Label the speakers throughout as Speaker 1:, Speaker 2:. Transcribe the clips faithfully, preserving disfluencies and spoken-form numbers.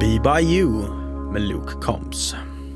Speaker 1: Me By You med Luke Combs.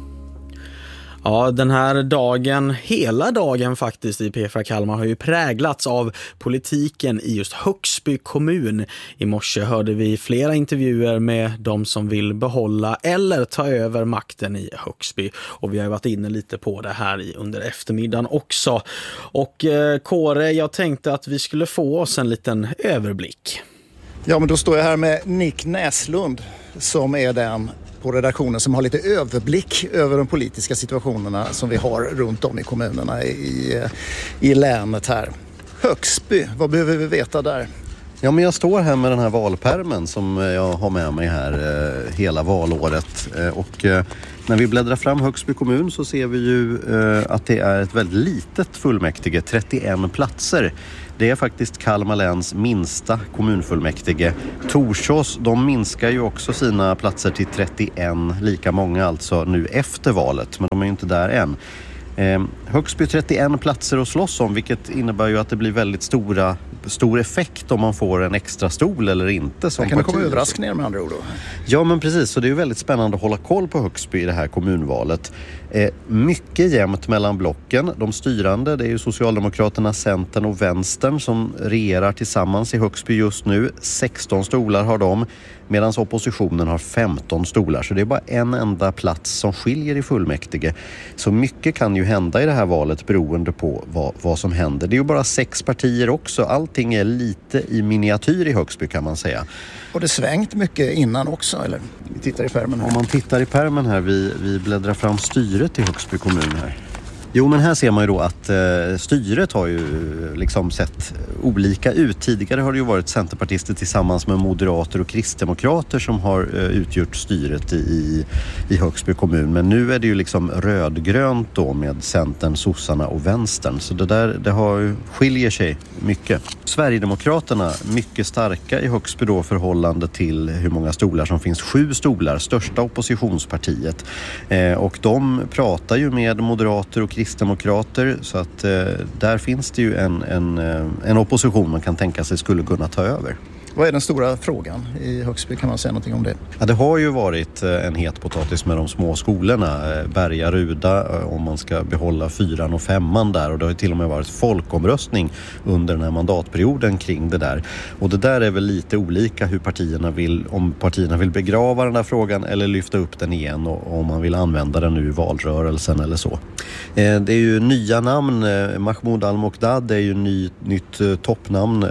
Speaker 1: Ja, den här dagen, hela dagen faktiskt i P fyra Kalmar har ju präglats av politiken i just Högsby kommun. I morse hörde vi flera intervjuer med de som vill behålla eller ta över makten i Högsby. Och vi har varit inne lite på det här i under eftermiddagen också. Och eh, Kåre, jag tänkte att vi skulle få oss en liten överblick.
Speaker 2: Ja, men då står jag här med Nick Näslund som är den på redaktionen som har lite överblick över de politiska situationerna som vi har runt om i kommunerna i, i länet här. Högsby, vad behöver vi veta där?
Speaker 3: Ja, men jag står här med den här valpärmen som jag har med mig här eh, hela valåret. Eh, och eh, när vi bläddrar fram Högsby kommun så ser vi ju eh, att det är ett väldigt litet fullmäktige, trettioen platser. Det är faktiskt Kalmar läns minsta kommunfullmäktige. Torsås, de minskar ju också sina platser till trettioen, lika många alltså nu efter valet, men de är ju inte där än. Eh, Högsby trettioen platser att slåss om, vilket innebär ju att det blir väldigt stora, stor effekt om man får en extra stol eller inte. Som
Speaker 2: kan det komma överraskningar med andra ord då?
Speaker 3: Ja, men precis, så det är ju väldigt spännande att hålla koll på Högsby i det här kommunvalet. Eh, mycket jämnt mellan blocken. De styrande, det är ju Socialdemokraterna, Centern och Vänstern som regerar tillsammans i Högsby just nu. sexton stolar har de, medan oppositionen har femton stolar. Så det är bara en enda plats som skiljer i fullmäktige. Så mycket kan ju hända i det här valet beroende på vad, vad som händer. Det är ju bara sex partier också. Allting är lite i miniatyr i Högsby kan man säga.
Speaker 2: Och det svängt mycket innan också, eller? Vi tittar i pärmen här.
Speaker 3: Om man tittar i pärmen här, vi, vi bläddrar fram styret i Högsby kommun här. Jo, men här ser man ju då att eh, styret har ju liksom sett olika ut. Tidigare har det ju varit centerpartister tillsammans med moderater och kristdemokrater som har eh, utgjort styret i, i Högsby kommun. Men nu är det ju liksom rödgrönt då med Centern, sossarna och vänstern. Så det där det har ju, skiljer sig mycket. Sverigedemokraterna mycket starka i Högsby då förhållande till hur många stolar som finns. Sju stolar, största oppositionspartiet. Eh, och de pratar ju med moderater och kristdemokrater, så att eh, där finns det ju en, en, en opposition man kan tänka sig skulle kunna ta över.
Speaker 2: Vad är den stora frågan i Högsby? Kan man säga någonting om det?
Speaker 3: Ja, det har ju varit en het potatis med de små skolorna. Berga, Ruda, om man ska behålla fyran och femman där. Och det har ju till och med varit folkomröstning under den här mandatperioden kring det där. Och det där är väl lite olika hur partierna vill, om partierna vill begrava den här frågan eller lyfta upp den igen och om man vill använda den nu i valrörelsen eller så. Det är ju nya namn. Mahmoud Al-Mokdad är ju ny, nytt toppnamn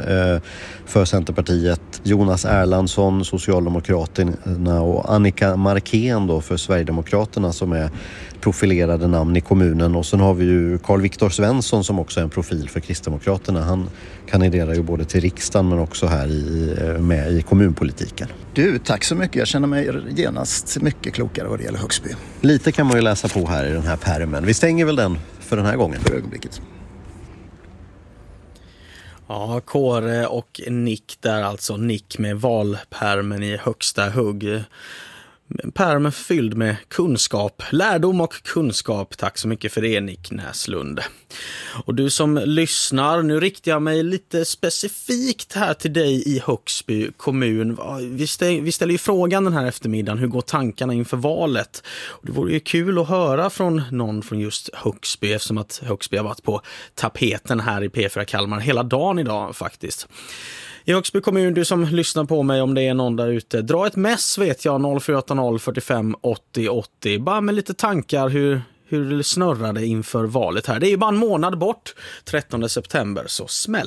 Speaker 3: för Centerpartiet. Jonas Erlandsson, Socialdemokraterna, och Annika Markén då för Sverigedemokraterna som är profilerade namn i kommunen. Och sen har vi ju Carl Viktor Svensson som också är en profil för Kristdemokraterna. Han kandiderar ju både till riksdagen men också här i, med i kommunpolitiken.
Speaker 2: Du, tack så mycket. Jag känner mig genast mycket klokare vad det gäller Högsby.
Speaker 3: Lite kan man ju läsa på här i den här pärmen. Vi stänger väl den för den här gången.
Speaker 2: För ögonblicket.
Speaker 1: Ja, Kåre och Nick där alltså. Nick med valpärmen i högsta hugg. Pärmen fylld med kunskap, lärdom och kunskap. Tack så mycket för det, Nick Näslund. Och du som lyssnar, nu riktar jag mig lite specifikt här till dig i Högsby kommun. Vi, stä- vi ställer ju frågan den här eftermiddagen, hur går tankarna inför valet? Och det vore ju kul att höra från någon från just Högsby, eftersom att Högsby har varit på tapeten här i P fyra Kalmar hela dagen idag faktiskt. I Högsby kommun, du som lyssnar på mig, om det är någon där ute, dra ett mess vet jag, noll fyra åtta noll fyrtiofem åttio åttio, bara med lite tankar hur, hur det snurrade inför valet här. Det är ju bara en månad bort, trettonde september, så smäll.